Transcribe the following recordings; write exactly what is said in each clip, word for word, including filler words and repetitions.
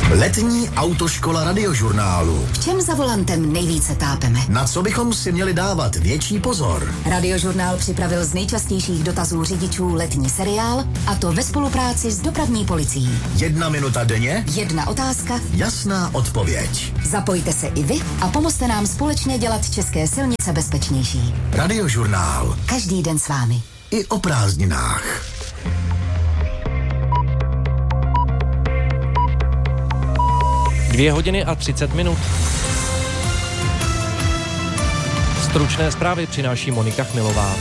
Letní autoškola Radiožurnálu. V čem za volantem nejvíce tápeme? Na co bychom si měli dávat větší pozor? Radiožurnál připravil z nejčastějších dotazů řidičů letní seriál, a to ve spolupráci s dopravní policií. Jedna minuta denně? Jedna otázka? Jasná odpověď. Zapojte se i vy a pomozte nám společně dělat české silnice bezpečnější. Radiožurnál. Každý den s vámi. I o prázdninách. Dvě hodiny a třicet minut. Stručné zprávy přináší Monika Chmilová.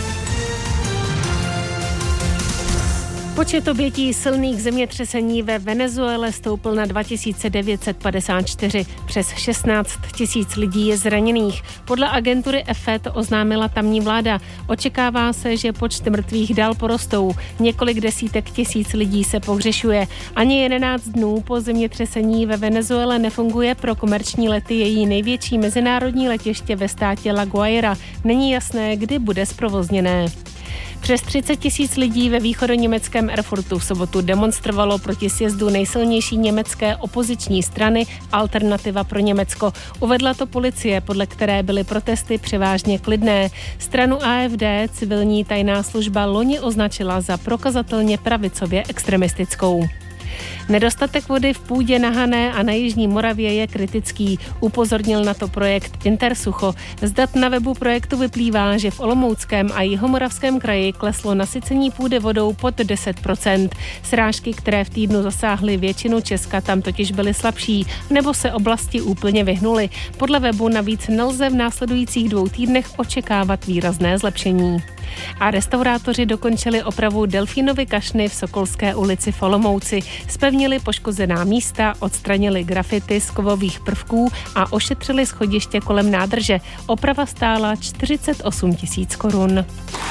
Počet obětí silných zemětřesení ve Venezuele stoupl na dva tisíce devět set padesát čtyři. Přes šestnáct tisíc lidí je zraněných. Podle agentury F E T oznámila tamní vláda. Očekává se, že počty mrtvých dál porostou. Několik desítek tisíc lidí se pohřešuje. Ani jedenáct dnů po zemětřesení ve Venezuele nefunguje pro komerční lety její největší mezinárodní letiště ve státě La Guaira. Není jasné, kdy bude zprovozněné. Přes třicet tisíc lidí ve východoněmeckém Erfurtu v sobotu demonstrovalo proti sjezdu nejsilnější německé opoziční strany Alternativa pro Německo. Uvedla to policie, podle které byly protesty převážně klidné. Stranu A F D civilní tajná služba loni označila za prokazatelně pravicově extremistickou. Nedostatek vody v půdě na Hané a na jižní Moravě je kritický. Upozornil na to projekt Intersucho. Z dat na webu projektu vyplývá, že v Olomouckém a Jihomoravském kraji kleslo nasycení půdy vodou pod deset procent. Srážky, které v týdnu zasáhly většinu Česka, tam totiž byly slabší, nebo se oblasti úplně vyhnuly. Podle webu navíc nelze v následujících dvou týdnech očekávat výrazné zlepšení. A restaurátoři dokončili opravu Delfínovy kašny v Sokolské ulici v Olomouci. Zpevnili poškozená místa, odstranili grafity z kovových prvků a ošetřili schodiště kolem nádrže. Oprava stála čtyřicet osm tisíc korun.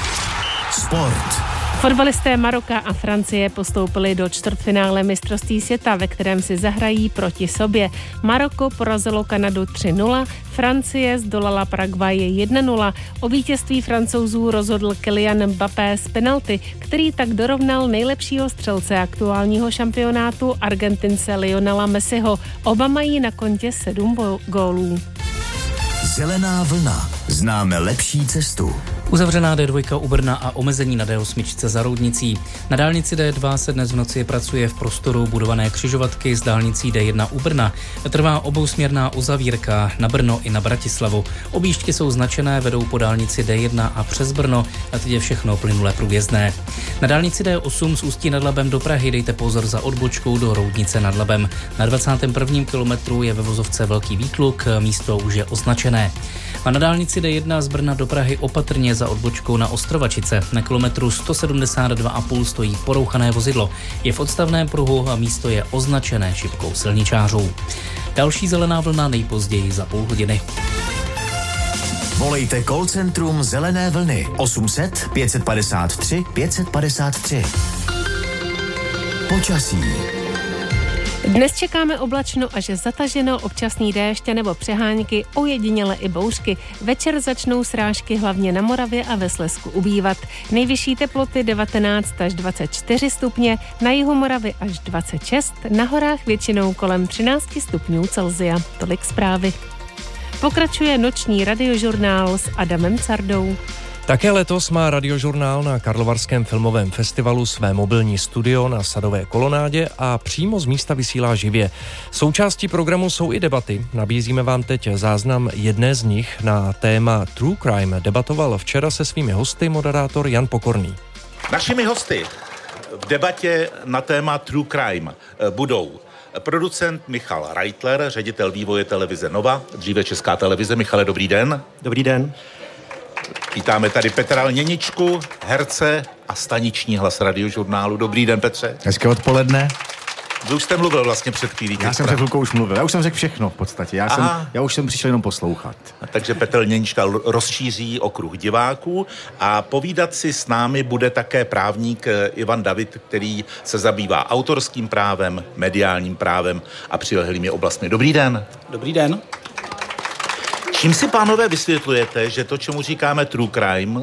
Sport. Fotbalisté Maroka a Francie postoupili do čtvrtfinále mistrovství světa, ve kterém si zahrají proti sobě. Maroko porazilo Kanadu tři nula, Francie zdolala Paraguay jedna nula. O vítězství Francouzů rozhodl Kylian Mbappé z penalty, který tak dorovnal nejlepšího střelce aktuálního šampionátu, Argentince Lionela Messiho. Oba mají na kontě sedm gólů. Zelená vlna. Známe lepší cestu. Uzavřená D dva u Brna a omezení na D osm za Roudnicí. Na dálnici D dva se dnes v noci pracuje v prostoru budované křižovatky s dálnicí D jedna u Brna. Trvá obousměrná uzavírka na Brno i na Bratislavu. Objížďky jsou značené, vedou po dálnici D jedna a přes Brno a teď je všechno plynule průjezdné. Na dálnici D osm z Ústí nad Labem do Prahy dejte pozor za odbočkou do Roudnice nad Labem. Na dvacátém prvním kilometru je ve vozovce velký výkluk, místo už je označené. A na dálnici D jedna z Brna do Prahy opatrně za odbočkou na Ostrovačice. Na kilometru sto sedmdesát dva a půl stojí porouchané vozidlo. Je v odstavném pruhu a místo je označené šipkou silničářů. Další zelená vlna nejpozději za půl hodiny. Volejte call centrum Zelené vlny osm set pět padesát tři pět padesát tři. Počasí. Dnes čekáme oblačno až zataženo, občasný déšť nebo přehánky, ojediněle i bouřky. Večer začnou srážky hlavně na Moravě a ve Slezsku ubývat. Nejvyšší teploty devatenáct až dvacet čtyři stupně, na jihu Moravy až dvacet šest, na horách většinou kolem třináct stupňů Celsia. Tolik zprávy. Pokračuje noční radiožurnál s Adamem Cardou. Také letos má Radiožurnál na Karlovarském filmovém festivalu své mobilní studio na Sadové kolonádě a přímo z místa vysílá živě. Součástí programu jsou i debaty. Nabízíme vám teď záznam jedné z nich. Na téma True Crime debatoval včera se svými hosty moderátor Jan Pokorný. Našimi hosty v debatě na téma True Crime budou producent Michal Reitler, ředitel vývoje televize Nova, dříve Česká televize. Michale, dobrý den. Dobrý den. Vítáme tady Petra Lněničku, herce a staniční hlas Radiožurnálu. Dobrý den, Petře. Hezké odpoledne. Vy už jste mluvil vlastně před chvílí. Já jsem před chvilkou už mluvil. Já už jsem řekl všechno v podstatě. Já, jsem, já už jsem přišel jenom poslouchat. Takže Petr Lněnička rozšíří okruh diváků a povídat si s námi bude také právník Ivan David, který se zabývá autorským právem, mediálním právem a přilehlými oblastmi. Dobrý den. Dobrý den. Čím si, pánové, vysvětlujete, že to, čemu říkáme true crime,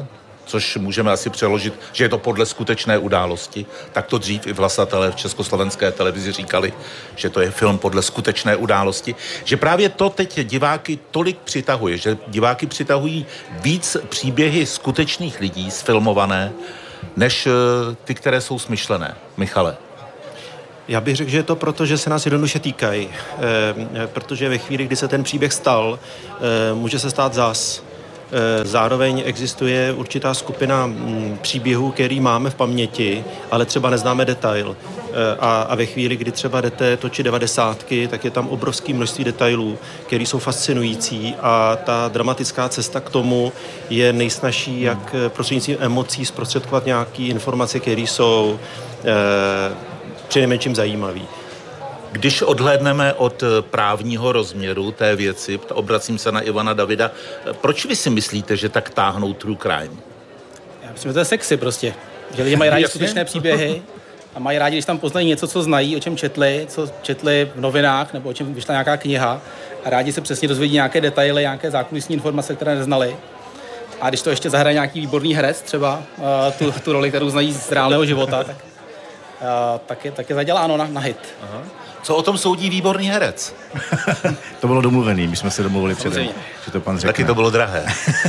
což můžeme asi přeložit, že je to podle skutečné události. Tak to dřív i vlasatelé v československé televizi říkali, že to je film podle skutečné události. Že právě to teď diváky tolik přitahuje, že diváky přitahují víc příběhy skutečných lidí sfilmované, než ty, které jsou smyšlené. Michale. Já bych řekl, že je to proto, že se nás jednoduše týkají. E, protože ve chvíli, kdy se ten příběh stal, e, může se stát zas. E, zároveň existuje určitá skupina m, příběhů, který máme v paměti, ale třeba neznáme detail. E, a, a ve chvíli, kdy třeba jdete točit devadesátky, tak je tam obrovské množství detailů, které jsou fascinující a ta dramatická cesta k tomu je nejsnažší, jak prostřednictvím emocí zprostředkovat nějaké informace, které jsou e, přinejmenším zajímavý. Když odhlédneme od právního rozměru té věci, obracím se na Ivana Davida, proč vy si myslíte, že tak táhnou true crime? Já myslím, že to je sexy prostě. Že lidi mají rádi skutečné příběhy a mají rádi, když tam poznají něco, co znají, o čem četli, co četli v novinách nebo o čem vyšla nějaká kniha a rádi se přesně dozvědí nějaké detaily, nějaké zákulisní informace, které neznali. A když to ještě zahraje nějaký výborný herec, třeba tu, tu roli, kterou znají z reálného života, tak Uh, tak, je, tak je zaděláno na, na hit. Aha. Co o tom soudí výborný herec? To bylo domluvený, my jsme se domluvili předem, že to pan řekne. Taky to bylo drahé.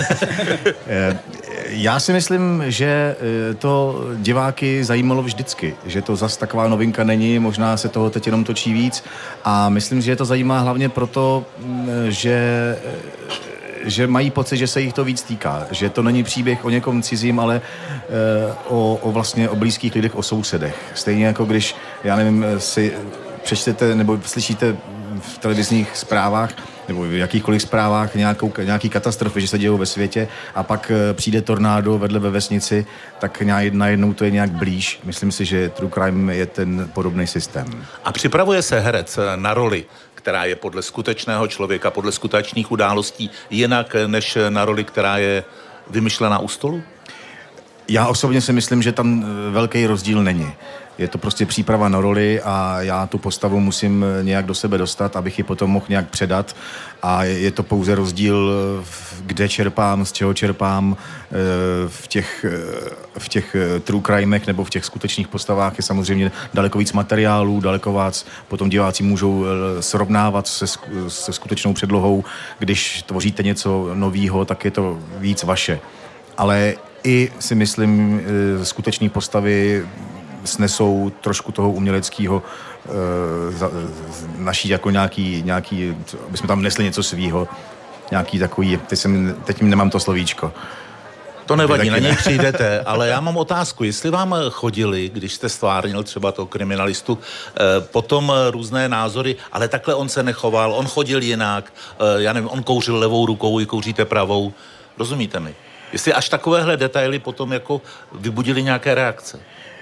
Já si myslím, že to diváky zajímalo vždycky, že to zas taková novinka není, možná se toho teď jenom točí víc a myslím, že je to zajímá hlavně proto, že že mají pocit, že se jich to víc týká, že to není příběh o někom cizím, ale e, o, o vlastně o blízkých lidech, o sousedech. Stejně jako když, já nevím, si přečtete nebo slyšíte v televizních zprávách nebo v jakýchkoliv zprávách nějakou, nějaký katastrofy, že se dějou ve světě a pak e, přijde tornádo vedle ve vesnici, tak najednou to je nějak blíž. Myslím si, že true crime je ten podobný systém. A připravuje se herec na roli, která je podle skutečného člověka, podle skutečných událostí, jinak než na roli, která je vymyšlená u stolu? Já osobně si myslím, že tam velký rozdíl není. Je to prostě příprava na roli a já tu postavu musím nějak do sebe dostat, abych ji potom mohl nějak předat a je to pouze rozdíl, kde čerpám, z čeho čerpám. V těch, v těch true crimech nebo v těch skutečných postavách je samozřejmě daleko víc materiálů, daleko víc potom diváci můžou srovnávat se, se skutečnou předlohou. Když tvoříte něco novýho, tak je to víc vaše. Ale i si myslím, skutečné postavy snesou trošku toho uměleckého e, naší jako nějaký, nějaký, aby jsme tam nesli něco svýho, nějaký takový, teď, jsem, teď nemám to slovíčko. To nevadí, na něj přijdete, ale já mám otázku, jestli vám chodili, když jste stvárnil třeba toho kriminalistu, e, potom různé názory, ale takhle on se nechoval, on chodil jinak, e, já nevím, on kouřil levou rukou, vy kouříte pravou, rozumíte mi? Jestli až takovéhle detaily potom jako vybudili nějaké reakce?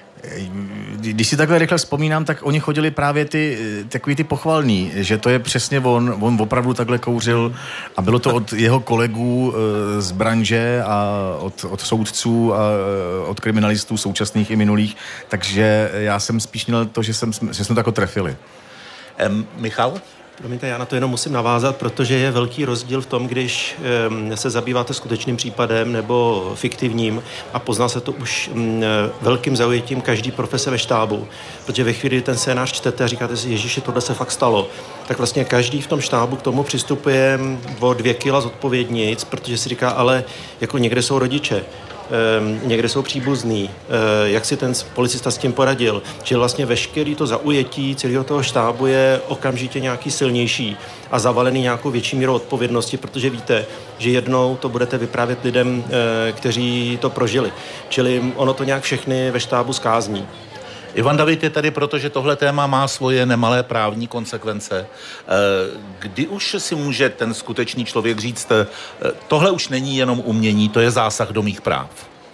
Když si takhle rychle vzpomínám, tak oni chodili právě ty, takový ty pochvalný, že to je přesně on, on opravdu takhle kouřil a bylo to od jeho kolegů z branže a od, od soudců a od kriminalistů současných i minulých, takže já jsem spíš měl to, že, jsem, že jsme to jako trefili. Um, Michal? Promiňte, já na to jenom musím navázat, protože je velký rozdíl v tom, když um, se zabýváte skutečným případem nebo fiktivním a pozná se to už um, velkým zaujetím každý profese ve štábu. Protože ve chvíli, kdy ten scénář čtete a říkáte si, ježiši, tohle se fakt stalo, tak vlastně každý v tom štábu k tomu přistupuje o dvě kila zodpovědnic, protože si říká, ale jako někde jsou rodiče. Um, někde jsou příbuzný, uh, jak si ten policista s tím poradil, že vlastně veškerý to zaujetí celého toho štábu je okamžitě nějaký silnější a zavalený nějakou větší mírou odpovědnosti, protože víte, že jednou to budete vyprávět lidem, uh, kteří to prožili. Čili ono to nějak všechny ve štábu skázní. Ivan David je tady, protože tohle téma má svoje nemalé právní konsekvence. Kdy už si může ten skutečný člověk říct, tohle už není jenom umění, to je zásah do mých práv?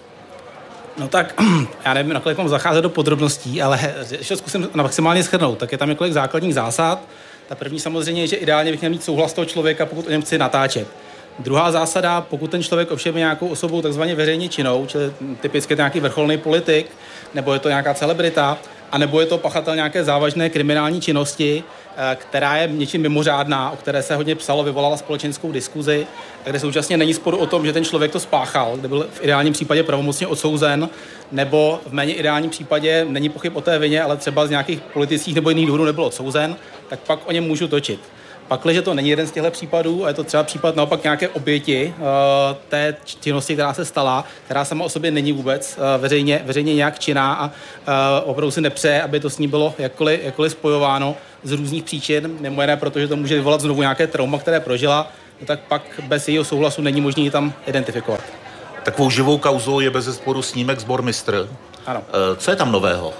No tak, já nevím, nakolik mám zacházet do podrobností, ale ještě zkusím maximálně shrnout. Tak je tam několik základních zásad. Ta první samozřejmě je, že ideálně bych měl mít souhlas toho člověka, pokud o něm chci natáčet. Druhá zásada, pokud ten člověk ovšem je nějakou osobou takzvaně veřejně činnou, čili typicky nějaký vrcholný politik, nebo je to nějaká celebrita, anebo je to pachatel nějaké závažné kriminální činnosti, která je něčím mimořádná, o které se hodně psalo, vyvolala společenskou diskuzi, kde současně není sporu o tom, že ten člověk to spáchal, kde byl v ideálním případě pravomocně odsouzen, nebo v méně ideálním případě není pochyb o té vině, ale třeba z nějakých politických nebo jiných důvodů nebyl odsouzen, tak pak o něm můžu točit. Pakliže to není jeden z těchto případů a je to třeba případ naopak nějaké oběti uh, té činnosti, která se stala, která sama o sobě není vůbec uh, veřejně, veřejně nějak činná a uh, opravdu si nepřeje, aby to s ní bylo jakkoliv, jakkoliv spojováno z různých příčin, mimo jiné, protože to může vyvolat znovu nějaké trauma, které prožila, no tak pak bez jejího souhlasu není možné ji tam identifikovat. Takovou živou kauzou je bezesporu snímek Sbormistr. Ano. Uh, co je tam nového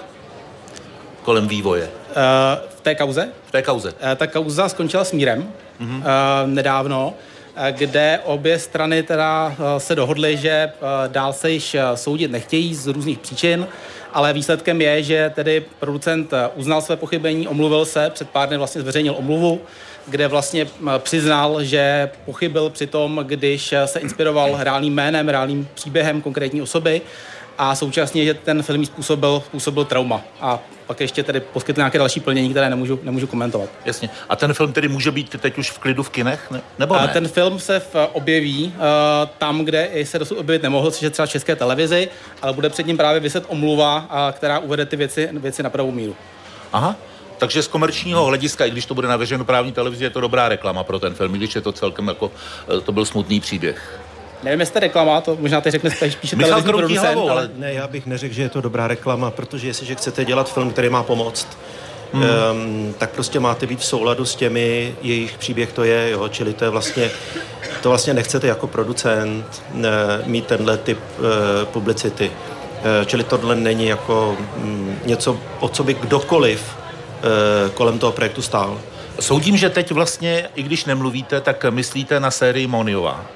kolem vývoje? Uh, v té kauze? V té kauze. Uh, ta kauza skončila smírem mm-hmm. uh, nedávno, uh, kde obě strany teda uh, se dohodly, že uh, dál se již uh, soudit nechtějí z různých příčin, ale výsledkem je, že tedy producent uh, uznal své pochybení, omluvil se, před pár dny vlastně zveřejnil omluvu, kde vlastně uh, přiznal, že pochybil při tom, když uh, se inspiroval reálným jménem, reálným příběhem konkrétní osoby, a současně, že ten film způsobil, způsobil trauma. A pak ještě tedy poskytl nějaké další plnění, které nemůžu, nemůžu komentovat. Jasně. A ten film tedy může být teď už v klidu v kinech? Ne? Nebo ne? Ten film se v, objeví uh, tam, kde se dosud objevit nemohl, což je třeba v České televizi, ale bude před ním právě vyset omluva, uh, která uvede ty věci, věci na pravou míru. Aha. Takže z komerčního hlediska, i když to bude na veřejnoprávní televizi, je to dobrá reklama pro ten film, i když je to celkem jako, to byl smutný příběh. Nevím, jestli reklama, to možná teď řekne spíše televizní producent, hlavou, ale ne, já bych neřekl, že je to dobrá reklama, protože jestliže chcete dělat film, který má pomoct, hmm. um, tak prostě máte být v souladu s těmi, jejich příběh to je, jo, čili to je vlastně, to vlastně nechcete jako producent ne, mít tenhle typ uh, publicity. Uh, čili tohle není jako um, něco, o co by kdokoliv uh, kolem toho projektu stál. Soudím, že teď vlastně, i když nemluvíte, tak myslíte na sérii Moniová.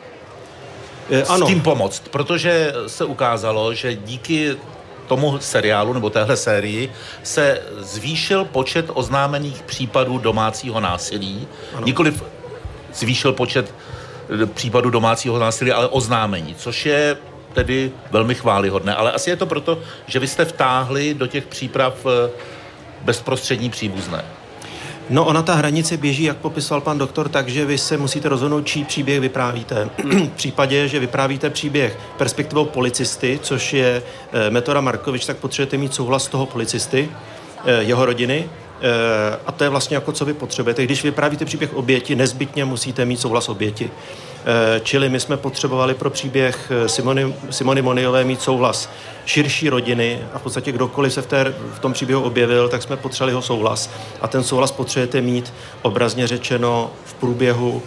S tím pomoct, protože se ukázalo, že díky tomu seriálu nebo téhle sérii se zvýšil počet oznámených případů domácího násilí. Ano. Nikoliv zvýšil počet případů domácího násilí, ale oznámení, což je tedy velmi chvályhodné. Ale asi je to proto, že vy jste vtáhli do těch příprav bezprostřední příbuzné. No, ona ta hranice běží, jak popisoval pan doktor, takže vy se musíte rozhodnout, čí příběh vyprávíte. V případě, že vyprávíte příběh perspektivou policisty, což je e, Metoda Markovič, tak potřebujete mít souhlas toho policisty, e, jeho rodiny, e, a to je vlastně jako co vy potřebujete. Když vyprávíte příběh oběti, nezbytně musíte mít souhlas oběti. E, čili my jsme potřebovali pro příběh Simony, Simony Moniové mít souhlas širší rodiny a v podstatě kdokoliv se v, té, v tom příběhu objevil, tak jsme potřebovali jeho souhlas. A ten souhlas potřebujete mít obrazně řečeno v průběhu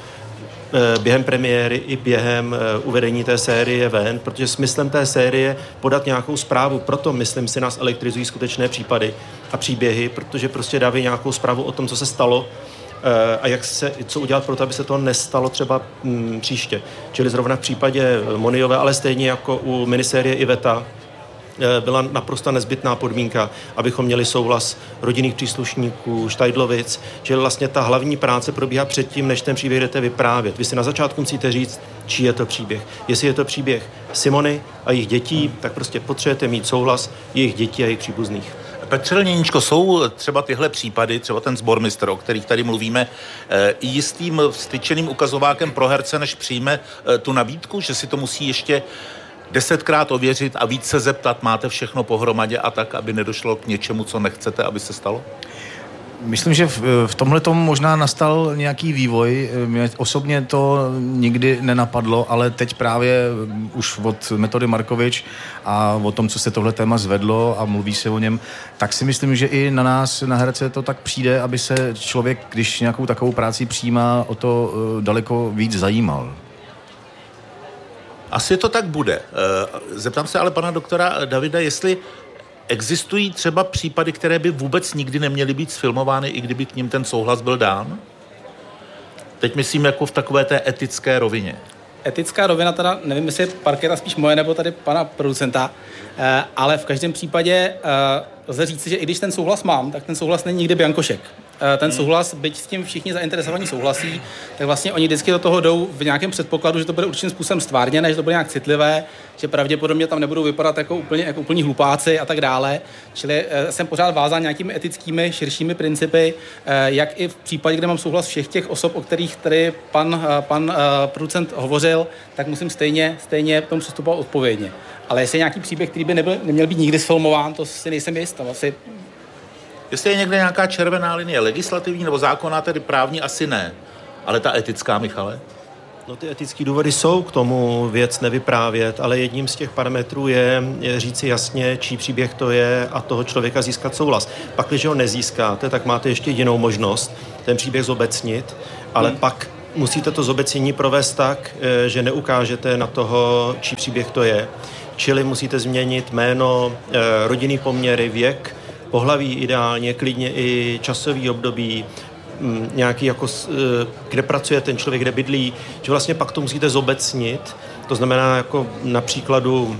během premiéry i během uvedení té série ven, protože smyslem té série podat nějakou zprávu, proto myslím si nás elektrizují skutečné případy a příběhy, protože prostě dávají nějakou zprávu o tom, co se stalo a jak se, co udělat pro to, aby se to nestalo třeba m, příště. Čili zrovna v případě Moniové, ale stejně jako u minisérie Iveta, byla naprosto nezbytná podmínka, abychom měli souhlas rodinných příslušníků, Štajdlovic, že vlastně ta hlavní práce probíhá předtím, než ten příběh jdete vyprávět. Vy si na začátku musíte říct, čí je to příběh. Jestli je to příběh Simony a jejich dětí, tak prostě potřebujete mít souhlas jejich dětí a jejich příbuzných. Petře Lněníčko, jsou třeba tyhle případy, třeba ten Sbormistr, o kterých tady mluvíme, i jistým vstyčeným ukazovákem pro herce, než přijme tu nabídku, že si to musí ještě desetkrát ověřit a víc se zeptat, máte všechno pohromadě a tak, aby nedošlo k něčemu, co nechcete, aby se stalo? Myslím, že v, v tomhletom možná nastal nějaký vývoj. Mě osobně to nikdy nenapadlo, ale teď právě už od Metody Markovič a o tom, co se tohle téma zvedlo a mluví se o něm, tak si myslím, že i na nás, na herce to tak přijde, aby se člověk, když nějakou takovou práci přijímá, o to daleko víc zajímal. Asi to tak bude. Zeptám se ale pana doktora Davida, jestli existují třeba případy, které by vůbec nikdy neměly být sfilmovány, i kdyby k ním ten souhlas byl dán? Teď myslím jako v takové té etické rovině. Etická rovina teda, nevím, jestli je parketa spíš moje nebo tady pana producenta, ale v každém případě lze říct, že i když ten souhlas mám, tak ten souhlas není nikdy biankošek. ten souhlas, byť s tím všichni zainteresovaní souhlasí, tak vlastně oni vždycky do toho jdou v nějakém předpokladu, že to bude určitým způsobem stvárněné, že to bude nějak citlivé, že pravděpodobně tam nebudou vypadat jako úplně jako úplní hlupáci a tak dále. Čili jsem pořád vázán nějakými etickými, širšími principy, jak i v případě, kde mám souhlas všech těch osob, o kterých tady pan, pan producent hovořil, tak musím stejně, stejně k tomu přistupovat odpovědně. Ale jestli je nějaký příběh, který by nebyl, neměl být nikdy sfilmován, to si nejsem jist. Asi... Jestli je někde nějaká červená linie legislativní nebo zákonná, tedy právní, asi ne. Ale ta etická, Michale? No ty etické důvody jsou k tomu věc nevyprávět, ale jedním z těch parametrů je, je říci jasně, čí příběh to je a toho člověka získat souhlas. Pak, když ho nezískáte, tak máte ještě jinou možnost ten příběh zobecnit, ale hmm. pak musíte to zobecnění provést tak, že neukážete na toho, čí příběh to je. Čili musíte změnit jméno, rodinný poměry, věk, pohlaví ideálně, klidně i časový období, nějaký jako, kde pracuje ten člověk, kde bydlí, že vlastně pak to musíte zobecnit, to znamená jako na příkladu,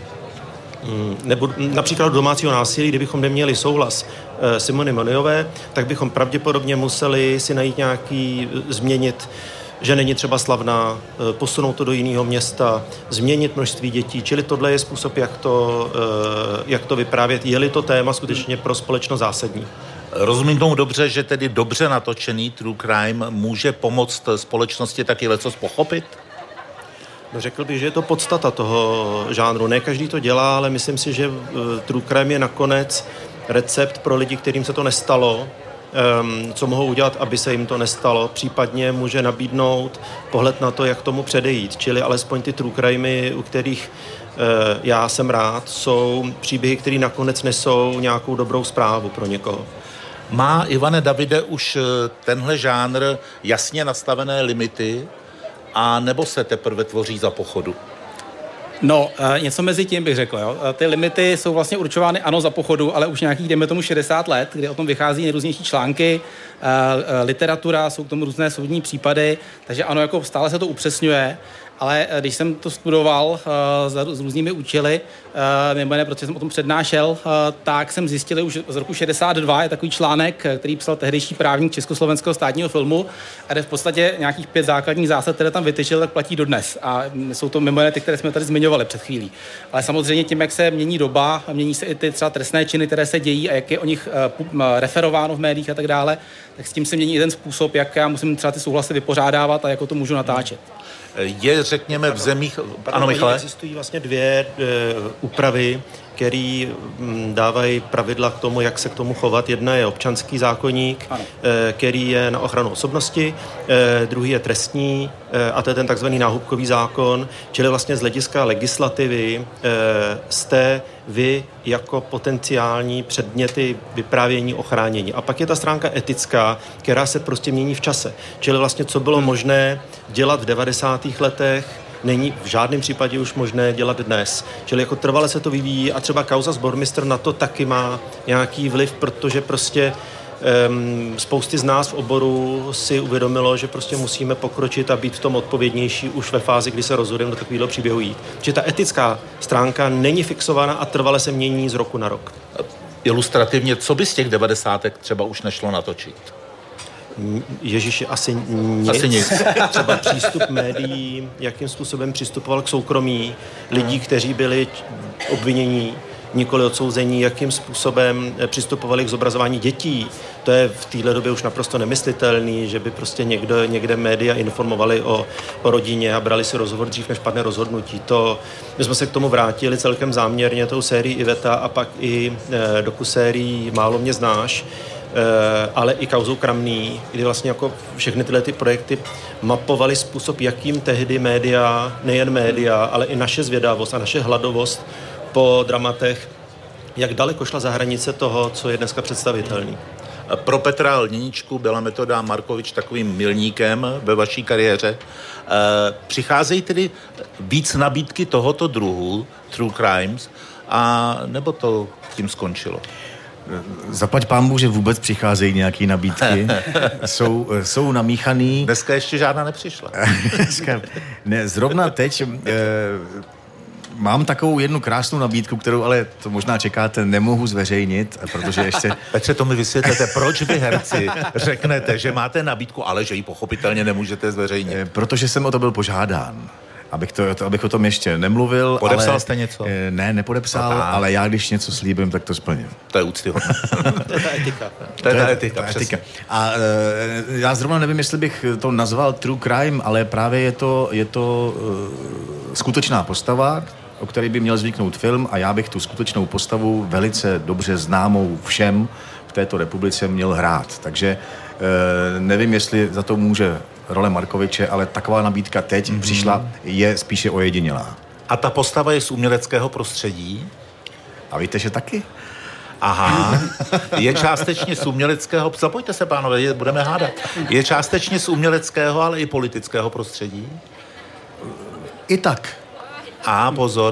nebo na příkladu domácího násilí, kdybychom neměli souhlas Simony Moniové, tak bychom pravděpodobně museli si najít nějaký, změnit, že není třeba slavná, posunout to do jiného města, změnit množství dětí, čili tohle je způsob, jak to, jak to vyprávět, je-li to téma skutečně pro společnost zásadní. Rozumím tomu dobře, že tedy dobře natočený true crime může pomoct společnosti taky lecos pochopit? No, řekl bych, že je to podstata toho žánru. Ne každý to dělá, ale myslím si, že true crime je nakonec recept pro lidi, kterým se to nestalo, um, co mohou udělat, aby se jim to nestalo. Případně může nabídnout pohled na to, jak tomu předejít. Čili alespoň ty true crimey, u kterých uh, já jsem rád, jsou příběhy, které nakonec nesou nějakou dobrou zprávu pro někoho. Má, Ivane Davide, už tenhle žánr jasně nastavené limity, a nebo se teprve tvoří za pochodu? No, něco mezi tím bych řekl. Jo. Ty limity jsou vlastně určovány, ano, za pochodu, ale už nějakých, dejme tomu, šedesát let, kdy o tom vychází nejrůznější články, literatura, jsou k tomu různé soudní případy, takže ano, jako stále se to upřesňuje, ale když jsem to studoval uh, s různými účely, uh, mimo jiné, protože jsem o tom přednášel, uh, tak jsem zjistil, že už z roku šedesát dva je takový článek, který psal tehdejší právník Československého státního filmu, a kde v podstatě nějakých pět základních zásad, které tam vytyčil, tak platí dodnes. A jsou to mimo jiné ty, které jsme tady zmiňovali před chvílí. Ale samozřejmě tím, jak se mění doba, mění se i ty třeba trestné činy, které se dějí a jak je o nich uh, referováno v médiích a tak dále, tak s tím se mění i ten způsob, jak já musím třeba ty souhlasy vypořádávat a jako to můžu natáčet. Je, řekněme, v zemích... Ano, Michale? Existují vlastně dvě e, úpravy, které dávají pravidla k tomu, jak se k tomu chovat. Jedna je občanský zákoník, e, který je na ochranu osobnosti, e, druhý je trestní, e, a to je ten takzvaný náhubkový zákon, čili vlastně z hlediska legislativy e, jste vy jako potenciální předměty vyprávění, ochránění. A pak je ta stránka etická, která se prostě mění v čase. Čili vlastně, co bylo možné dělat v devadesátých letech, není v žádném případě už možné dělat dnes. Čili jako trvale se to vyvíjí a třeba kauza Sbormistr na to taky má nějaký vliv, protože prostě um, spousty z nás v oboru si uvědomilo, že prostě musíme pokročit a být v tom odpovědnější už ve fázi, kdy se rozhodujeme do takového příběhu jít. Čiže ta etická stránka není fixována a trvale se mění z roku na rok. Ilustrativně, co by z těch devadesátek třeba už nešlo natočit? Ježíši, asi nic. Asi nic. Třeba přístup médií, jakým způsobem přistupoval k soukromí lidí, kteří byli obvinění, nikoli odsouzení, jakým způsobem přistupovali k zobrazování dětí. To je v téhle době už naprosto nemyslitelný, že by prostě někdo, někde média informovali o, o rodině a brali si rozhovor dřív, než padne rozhodnutí. To, my jsme se k tomu vrátili celkem záměrně tou sérií Iveta a pak i e, dokusérií Málo mě znáš, ale i kauzou Kramný, kdy vlastně jako všechny tyhle ty projekty mapovaly způsob, jakým tehdy média, nejen média, ale i naše zvědavost a naše hladovost po dramatech, jak daleko šla za hranice toho, co je dneska představitelný. Pro Petra Lničku byla Metoda Markovič takovým milníkem ve vaší kariéře. Přicházejí tedy víc nabídky tohoto druhu, True Crimes, a nebo to tím skončilo? Zaplať pánbůh, že vůbec přicházejí nějaké nabídky. jsou, jsou namíchaný. Dneska ještě žádná nepřišla. ne, zrovna teď... E, mám takovou jednu krásnou nabídku, kterou ale to možná čekáte, nemohu zveřejnit, protože ještě... Petře, to mi vysvětlete, proč vy herci řeknete, že máte nabídku, ale že ji pochopitelně nemůžete zveřejnit? Protože jsem o to byl požádán. Abych, to, abych o tom ještě nemluvil. Podepsal ale, jste něco? Ne, nepodepsal, no ale já když něco slíbím, tak to splním. To je úctyhodné. To je ta etika. To je ta etika, ta etika. A e, já zrovna nevím, jestli bych to nazval true crime, ale právě je to, je to e, skutečná postava, o které by měl vzniknout film a já bych tu skutečnou postavu velice dobře známou všem v této republice měl hrát. Takže e, nevím, jestli za to může role Markoviče, ale taková nabídka teď mm-hmm. přišla, je spíše ojedinělá. A ta postava je z uměleckého prostředí? A víte, že taky? Aha, je částečně z uměleckého, zapojte se, pánové, budeme hádat. Je částečně z uměleckého, ale i politického prostředí? I tak. A pozor,